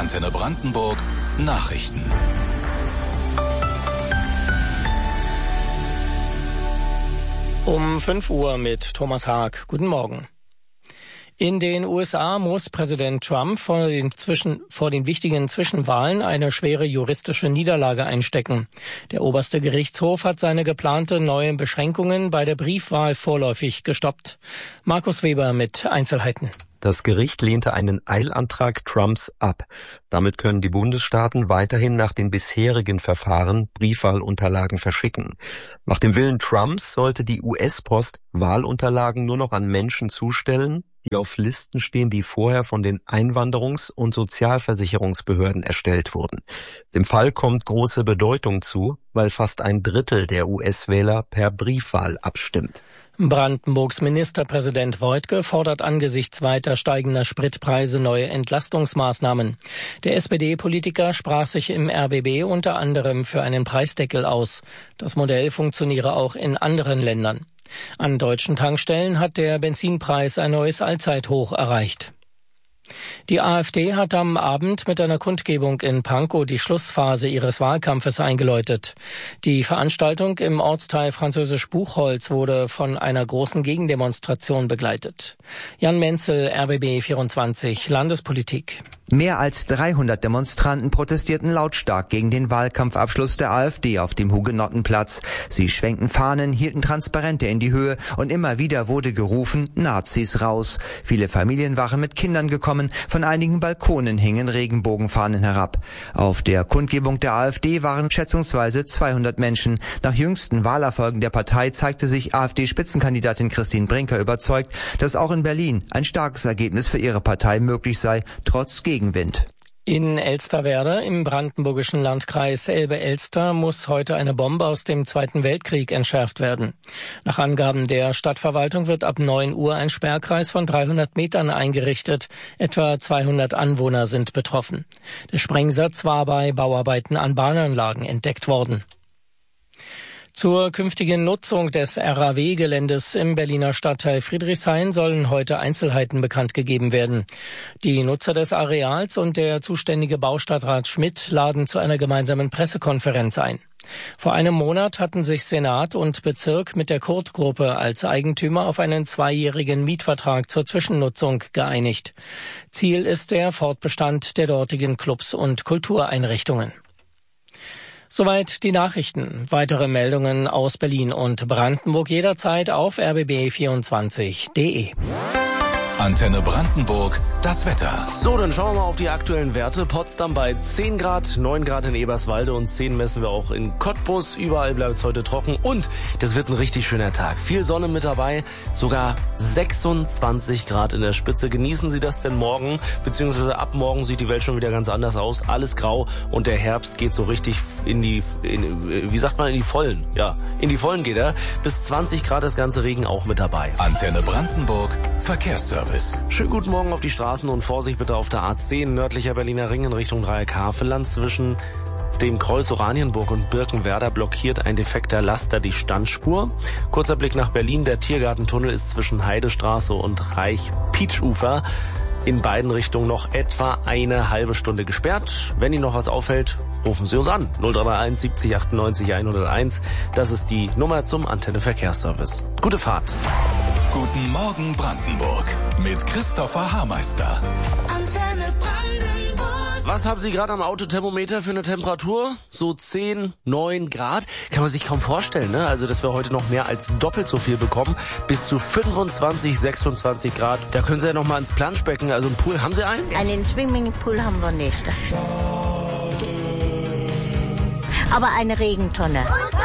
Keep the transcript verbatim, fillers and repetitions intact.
Antenne Brandenburg Nachrichten. Um fünf Uhr mit Thomas Haag. Guten Morgen. In den U S A muss Präsident Trump vor den, zwischen, vor den wichtigen Zwischenwahlen eine schwere juristische Niederlage einstecken. Der oberste Gerichtshof hat seine geplante neue Beschränkungen bei der Briefwahl vorläufig gestoppt. Markus Weber mit Einzelheiten. Das Gericht lehnte einen Eilantrag Trumps ab. Damit können die Bundesstaaten weiterhin nach den bisherigen Verfahren Briefwahlunterlagen verschicken. Nach dem Willen Trumps sollte die U S-Post Wahlunterlagen nur noch an Menschen zustellen, die auf Listen stehen, die vorher von den Einwanderungs- und Sozialversicherungsbehörden erstellt wurden. Dem Fall kommt große Bedeutung zu, weil fast ein Drittel der U S-Wähler per Briefwahl abstimmt. Brandenburgs Ministerpräsident Woidke fordert angesichts weiter steigender Spritpreise neue Entlastungsmaßnahmen. Der S P D-Politiker sprach sich im R B B unter anderem für einen Preisdeckel aus. Das Modell funktioniere auch in anderen Ländern. An deutschen Tankstellen hat der Benzinpreis ein neues Allzeithoch erreicht. Die AfD hat am Abend mit einer Kundgebung in Pankow die Schlussphase ihres Wahlkampfes eingeläutet. Die Veranstaltung im Ortsteil Französisch Buchholz wurde von einer großen Gegendemonstration begleitet. Jan Menzel, R B B vierundzwanzig, Landespolitik. Mehr als dreihundert Demonstranten protestierten lautstark gegen den Wahlkampfabschluss der AfD auf dem Hugenottenplatz. Sie schwenkten Fahnen, hielten Transparente in die Höhe und immer wieder wurde gerufen, Nazis raus. Viele Familien waren mit Kindern gekommen, von einigen Balkonen hingen Regenbogenfahnen herab. Auf der Kundgebung der AfD waren schätzungsweise zweihundert Menschen. Nach jüngsten Wahlerfolgen der Partei zeigte sich AfD-Spitzenkandidatin Christine Brinker überzeugt, dass auch in Berlin ein starkes Ergebnis für ihre Partei möglich sei, trotz Gegenwind. In Elsterwerda im brandenburgischen Landkreis Elbe-Elster muss heute eine Bombe aus dem Zweiten Weltkrieg entschärft werden. Nach Angaben der Stadtverwaltung wird ab neun Uhr ein Sperrkreis von dreihundert Metern eingerichtet. Etwa zweihundert Anwohner sind betroffen. Der Sprengsatz war bei Bauarbeiten an Bahnanlagen entdeckt worden. Zur künftigen Nutzung des R A W-Geländes im Berliner Stadtteil Friedrichshain sollen heute Einzelheiten bekannt gegeben werden. Die Nutzer des Areals und der zuständige Baustadtrat Schmidt laden zu einer gemeinsamen Pressekonferenz ein. Vor einem Monat hatten sich Senat und Bezirk mit der Kurt-Gruppe als Eigentümer auf einen zweijährigen Mietvertrag zur Zwischennutzung geeinigt. Ziel ist der Fortbestand der dortigen Clubs und Kultureinrichtungen. Soweit die Nachrichten. Weitere Meldungen aus Berlin und Brandenburg jederzeit auf r b b vierundzwanzig punkt d e. Antenne Brandenburg, das Wetter. So, dann schauen wir mal auf die aktuellen Werte. Potsdam bei zehn Grad, neun Grad in Eberswalde und zehn messen wir auch in Cottbus. Überall bleibt es heute trocken und das wird ein richtig schöner Tag. Viel Sonne mit dabei, sogar sechsundzwanzig Grad in der Spitze. Genießen Sie das denn morgen, beziehungsweise ab morgen sieht die Welt schon wieder ganz anders aus. Alles grau und der Herbst geht so richtig in die, in, wie sagt man, in die Vollen. Ja, in die Vollen geht er. Bis zwanzig Grad das ganze Regen auch mit dabei. Antenne Brandenburg, Verkehrsservice. Schönen guten Morgen auf die Straßen und Vorsicht bitte auf der A zehn nördlicher Berliner Ring in Richtung Dreieck-Havelland. Zwischen dem Kreuz Oranienburg und Birkenwerder blockiert ein defekter Laster die Standspur. Kurzer Blick nach Berlin. Der Tiergartentunnel ist zwischen Heidestraße und Reich-Pietsch-Ufer in beiden Richtungen noch etwa eine halbe Stunde gesperrt. Wenn Ihnen noch was auffällt, rufen Sie uns an. null drei eins siebzig achtundneunzig hunderteins. Das ist die Nummer zum Antenne Verkehrsservice. Gute Fahrt. Guten Morgen Brandenburg mit Christopher Haarmeister. Antenne Brandenburg. Was haben Sie gerade am Autothermometer für eine Temperatur? So zehn, neun Grad? Kann man sich kaum vorstellen, ne? Also, dass wir heute noch mehr als doppelt so viel bekommen. Bis zu fünfundzwanzig, sechsundzwanzig Grad. Da können Sie ja noch mal ins Planschbecken. Also, einen Pool, haben Sie einen? Einen Swimmingpool haben wir nicht. Aber eine Regentonne.